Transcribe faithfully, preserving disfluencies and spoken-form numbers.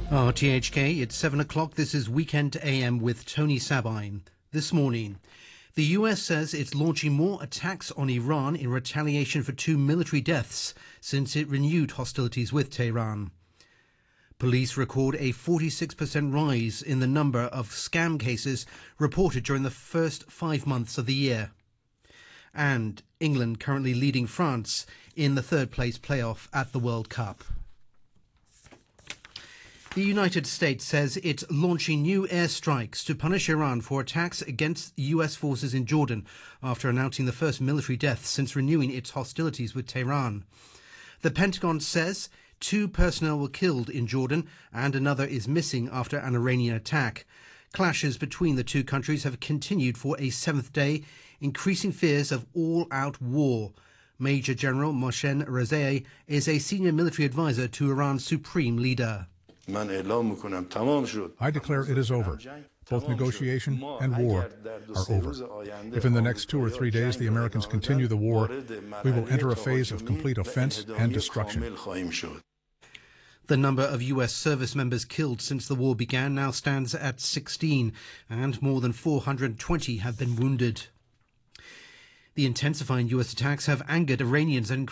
R T H K, it's seven o'clock. This is Weekend A M with Tony Sabine. This morning, the U S says it's launching more attacks on Iran in retaliation for two military deaths since it renewed hostilities with Tehran. Police record a forty-six percent rise in the number of scam cases reported during the first five months of the year. And England currently leading France in the third place playoff at the World Cup. The United States says it's launching new airstrikes to punish Iran for attacks against U S forces in Jordan after announcing the first military death since renewing its hostilities with Tehran. The Pentagon says two personnel were killed in Jordan and another is missing after an Iranian attack. Clashes between the two countries have continued for a seventh day, increasing fears of all-out war. Major General Mohsen Rezaei is a senior military advisor to Iran's supreme leader. I declare it is over. Both negotiation and war are over. If in the next two or three days the Americans continue the war, we will enter a phase of complete offense and destruction. The number of U S service members killed since the war began now stands at sixteen, and more than four hundred twenty have been wounded. The intensifying U S attacks have angered Iranians and